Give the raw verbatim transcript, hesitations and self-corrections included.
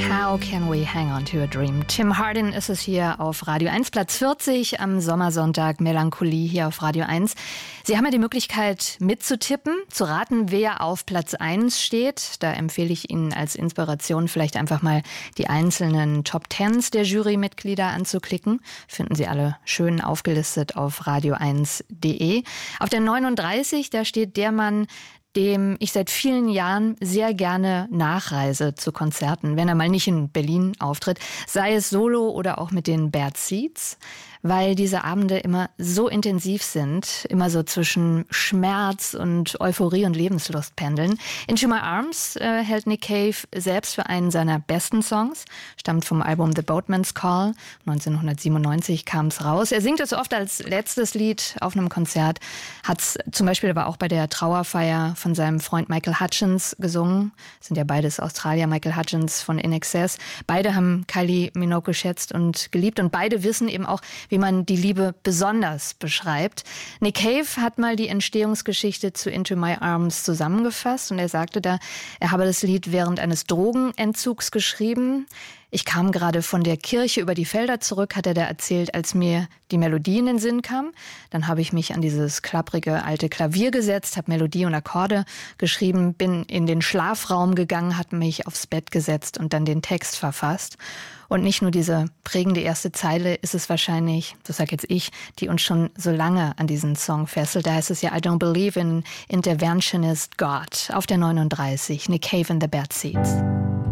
How can we hang on to a dream? Tim Hardin ist es hier auf Radio eins, Platz vierzig am Sommersonntag, Melancholie hier auf Radio eins. Sie haben ja die Möglichkeit mitzutippen, zu raten, wer auf Platz eins steht. Da empfehle ich Ihnen als Inspiration vielleicht einfach mal die einzelnen Top Tens der Jurymitglieder anzuklicken. Finden Sie alle schön aufgelistet auf radio eins punkt de. Auf der neununddreißig, da steht der Mann, dem ich seit vielen Jahren sehr gerne nachreise zu Konzerten, wenn er mal nicht in Berlin auftritt, sei es solo oder auch mit den Bad Seeds, weil diese Abende immer so intensiv sind, immer so zwischen Schmerz und Euphorie und Lebenslust pendeln. Into My Arms äh, hält Nick Cave selbst für einen seiner besten Songs, stammt vom Album The Boatman's Call, neunzehnhundertsiebenundneunzig kam es raus. Er singt es oft als letztes Lied auf einem Konzert, hat es zum Beispiel aber auch bei der Trauerfeier von seinem Freund Michael Hutchence gesungen. Das sind ja beides Australier, Michael Hutchence von In Excess. Beide haben Kylie Minogue geschätzt und geliebt und beide wissen eben auch, wie man die Liebe besonders beschreibt. Nick Cave hat mal die Entstehungsgeschichte zu Into My Arms zusammengefasst und er sagte da, er habe das Lied während eines Drogenentzugs geschrieben. Ich kam gerade von der Kirche über die Felder zurück, hat er da erzählt, als mir die Melodie in den Sinn kam. Dann habe ich mich an dieses klapprige alte Klavier gesetzt, habe Melodie und Akkorde geschrieben, bin in den Schlafraum gegangen, habe mich aufs Bett gesetzt und dann den Text verfasst. Und nicht nur diese prägende erste Zeile ist es wahrscheinlich, das sage jetzt ich, die uns schon so lange an diesen Song fesselt. Da heißt es ja, I don't believe in interventionist God. Auf der neununddreißig, Nick Cave and the Bad Seeds.